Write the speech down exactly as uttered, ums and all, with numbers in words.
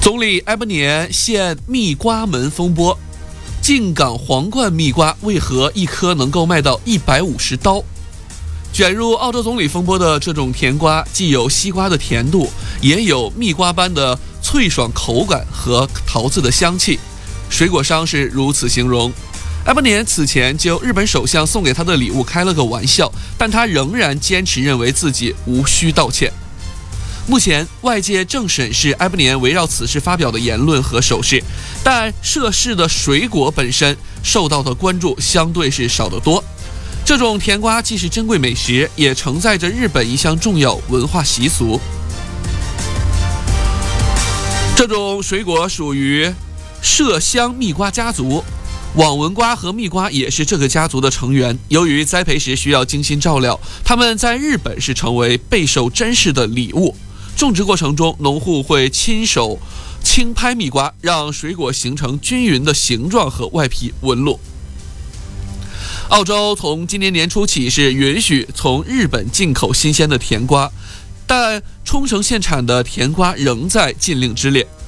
总理埃伯年现蜜瓜门风波，进港皇冠蜜瓜为何一颗能够卖到一百五十刀？卷入澳洲总理风波的这种甜瓜，既有西瓜的甜度，也有蜜瓜般的脆爽口感和桃子的香气。水果商是如此形容。埃伯年此前就日本首相送给他的礼物开了个玩笑，但他仍然坚持认为自己无需道歉。目前外界正审视埃伯年围绕此事发表的言论和手势，但涉事的水果本身受到的关注相对是少得多。这种甜瓜既是珍贵美食，也承载着日本一项重要文化习俗。这种水果属于麝香蜜瓜家族，网纹瓜和蜜瓜也是这个家族的成员。由于栽培时需要精心照料，它们在日本是成为备受珍视的礼物。种植过程中，农户会亲手轻拍蜜瓜，让水果形成均匀的形状和外皮纹路。澳洲从今年年初起是允许从日本进口新鲜的甜瓜，但冲绳县产的甜瓜仍在禁令之列。